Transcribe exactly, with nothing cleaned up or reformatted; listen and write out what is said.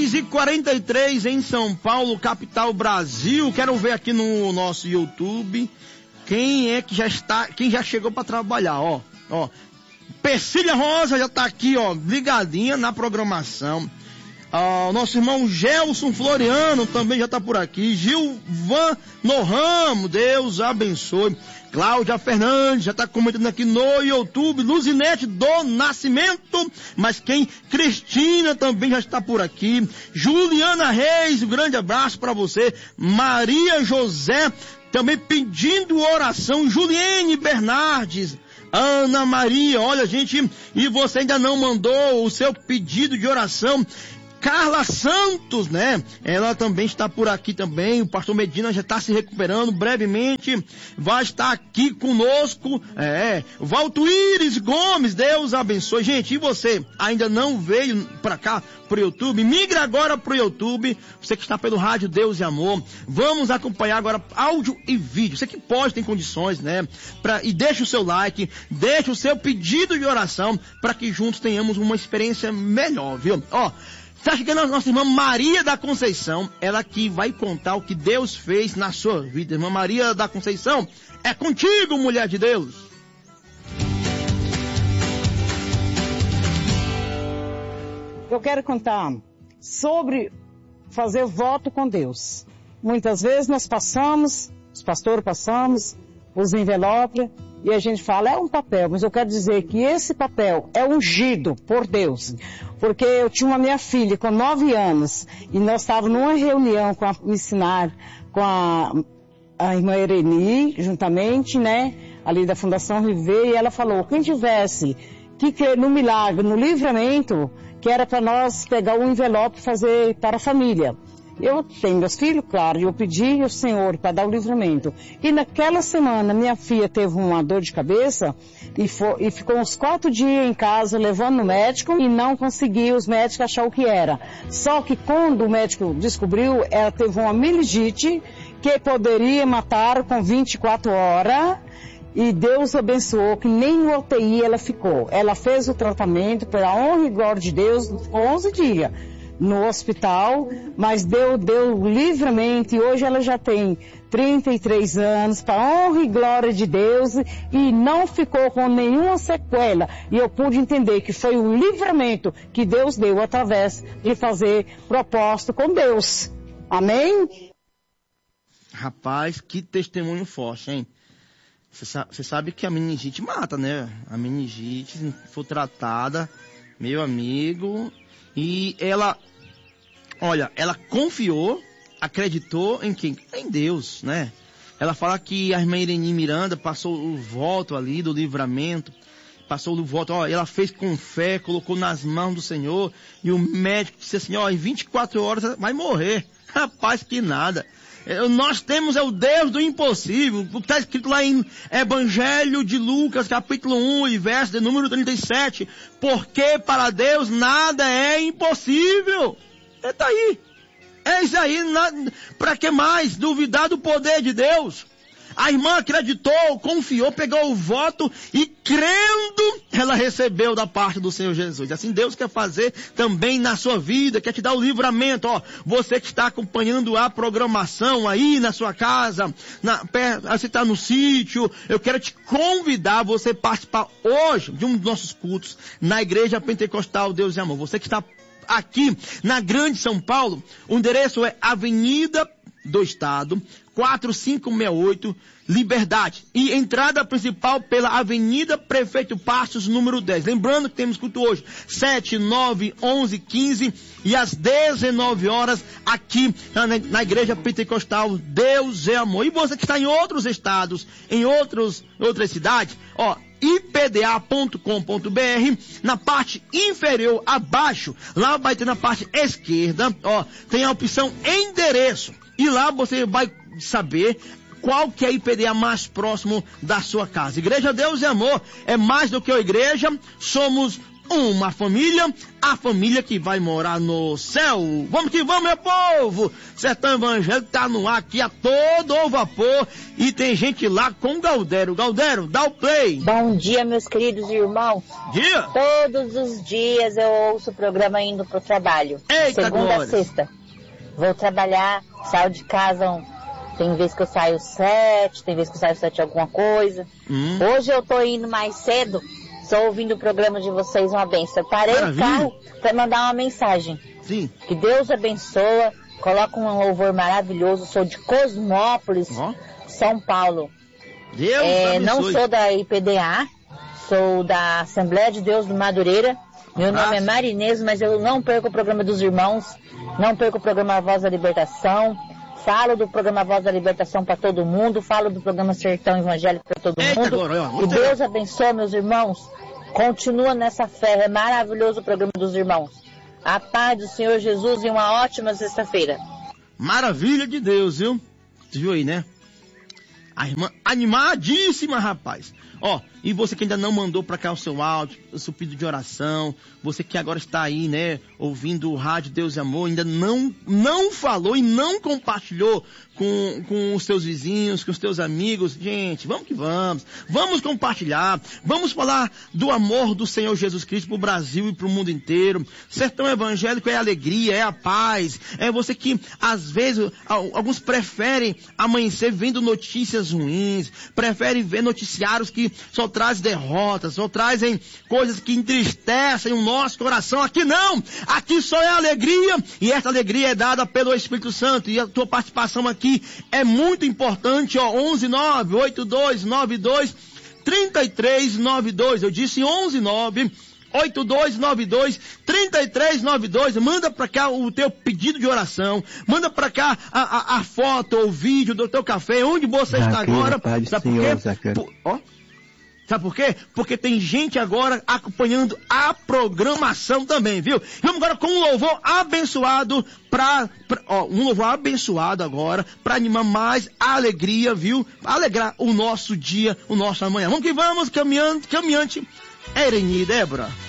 seis e quarenta e três em São Paulo, capital Brasil. Quero ver aqui no nosso YouTube quem é que já está, quem já chegou para trabalhar, ó. Ó, Persília Rosa já tá aqui, ó, ligadinha na programação. Ah, nosso irmão Gelson Floriano também já tá por aqui. Gilvan Norramo, Deus abençoe. Cláudia Fernandes já está comentando aqui no YouTube. Luzinete do Nascimento, mas quem? Cristina também já está por aqui. Juliana Reis, um grande abraço para você. Maria José também pedindo oração. Juliene Bernardes, Ana Maria, olha gente, e você ainda não mandou o seu pedido de oração. Carla Santos, né? Ela também está por aqui também. O pastor Medina já está se recuperando brevemente. Vai estar aqui conosco. É. Valtuíris Gomes, Deus abençoe. Gente, e você ainda não veio para cá, pro YouTube? Migra agora pro YouTube. Você que está pelo rádio Deus e Amor. Vamos acompanhar agora áudio e vídeo. Você que pode, tem condições, né? Pra, e deixa o seu like, deixa o seu pedido de oração para que juntos tenhamos uma experiência melhor, viu? Ó. Está chegando a nossa irmã Maria da Conceição, ela que vai contar o que Deus fez na sua vida. Irmã Maria da Conceição, é contigo, mulher de Deus. Eu quero contar sobre fazer voto com Deus. Muitas vezes nós passamos, os pastores passamos, os envelopes, e a gente fala, é um papel, mas eu quero dizer que esse papel é ungido por Deus. Porque eu tinha uma minha filha com nove anos, e nós estávamos numa reunião com a missionária, com a, a irmã Ereni, juntamente, né, ali da Fundação River, e ela falou, quem tivesse que crer no milagre, no livramento, que era para nós pegar um envelope e fazer para a família. Eu tenho meus filhos, claro, e eu pedi ao Senhor para dar o livramento. E naquela semana, minha filha teve uma dor de cabeça e, for, e ficou uns quatro dias em casa levando no médico e não conseguiu os médicos achar o que era. Só que quando o médico descobriu, ela teve uma meningite que poderia matar com vinte e quatro horas. E Deus abençoou que nem no U T I ela ficou. Ela fez o tratamento pela honra e glória de Deus por onze dias. No hospital, mas deu, deu livremente, e hoje ela já tem trinta e três anos, para honra e glória de Deus, e não ficou com nenhuma sequela, e eu pude entender que foi o livramento que Deus deu através de fazer propósito com Deus. Amém? Rapaz, que testemunho forte, hein? Você sabe, sabe que a meningite mata, né? A meningite, se for tratada, meu amigo, e ela... Olha, ela confiou, acreditou em quem? Em Deus, né? Ela fala que a irmã Irene Miranda passou o voto ali do livramento, passou o voto, ó, ela fez com fé, colocou nas mãos do Senhor, e o médico disse assim, ó, em vinte e quatro horas vai morrer. Rapaz, que nada. Nós temos é o Deus do impossível, o que está escrito lá em Evangelho de Lucas, capítulo um, e verso de número trinta e sete, porque para Deus nada é impossível. É tá aí. É isso aí. Para que mais duvidar do poder de Deus? A irmã acreditou, confiou, pegou o voto e crendo, ela recebeu da parte do Senhor Jesus. Assim Deus quer fazer também na sua vida, quer te dar o livramento. Ó, você que está acompanhando a programação aí na sua casa, na, você está no sítio, eu quero te convidar a você participar hoje de um dos nossos cultos na Igreja Pentecostal Deus e Amor. Você que está aqui na Grande São Paulo, o endereço é Avenida do Estado, quatrocentos e sessenta e oito, Liberdade. E entrada principal pela Avenida Prefeito Passos, número dez. Lembrando que temos culto hoje, sete, nove, onze, quinze e às dezenove horas aqui na, na Igreja Pentecostal Deus é Amor. E você que está em outros estados, em outros, outras cidades, ó, i p d a ponto com ponto b r, na parte inferior abaixo, lá vai ter na parte esquerda, ó, tem a opção endereço, e lá você vai saber qual que é a I P D A mais próximo da sua casa. Igreja Deus e Amor é mais do que uma igreja, somos uma família, a família que vai morar no céu. Vamos que vamos, meu povo! Sertão Evangélico tá no ar aqui a todo vapor e tem gente lá com o Galdério. Galdério, dá o play. Bom dia, meus queridos irmãos. Dia? Todos os dias eu ouço o programa indo pro trabalho. Eita, segunda glória. a sexta. Vou trabalhar, saio de casa, um, tem vezes que eu saio sete, tem vezes que eu saio sete alguma coisa. Hum. Hoje eu tô indo mais cedo. Estou ouvindo o programa de vocês, uma benção. Eu parei Maravilha. o carro para mandar uma mensagem. Sim. Que Deus abençoa, coloca um louvor maravilhoso. Sou de Cosmópolis, oh. São Paulo. Deus é, não sou da I P D A, sou da Assembleia de Deus do Madureira. Meu Nossa. nome é Marinês, mas eu não perco o programa dos irmãos, não perco o programa Voz da Libertação. Falo do programa Voz da Libertação para todo mundo, falo do programa Sertão Evangélico para todo Eita, mundo. Agora, ó, e Deus abençoe, meus irmãos. Continua nessa fé, é maravilhoso o programa dos irmãos. A paz do Senhor Jesus e uma ótima sexta-feira. Maravilha de Deus, viu? Você viu aí, né? A irmã animadíssima, rapaz. Ó, e você que ainda não mandou pra cá o seu áudio, o seu pedido de oração, você que agora está aí, né, ouvindo o Rádio Deus e Amor, ainda não, não falou e não compartilhou com, com os seus vizinhos, com os teus amigos, gente, vamos que vamos, vamos compartilhar, vamos falar do amor do Senhor Jesus Cristo pro Brasil e pro mundo inteiro. Sertão Evangélico é a alegria, é a paz, é você que, às vezes, alguns preferem amanhecer vendo notícias ruins, preferem ver noticiários que só trazem derrotas, só trazem coisas que entristecem o nosso coração. Aqui não! Aqui só é alegria, e essa alegria é dada pelo Espírito Santo, e a tua participação aqui é muito importante, ó, onze nove oito dois nove dois três três nove dois, eu disse onze nove oito dois nove dois três três nove dois, manda pra cá o teu pedido de oração, manda pra cá a, a, a foto ou vídeo do teu café, onde você está agora, sabe por quê? Por, ó, sabe por quê? Porque tem gente agora acompanhando a programação também, viu? Vamos agora com um louvor abençoado pra, pra ó, um louvor abençoado agora, pra animar mais a alegria, viu? Pra alegrar o nosso dia, o nosso amanhã. Vamos que vamos, caminhante, caminhante, Ereni, Débora.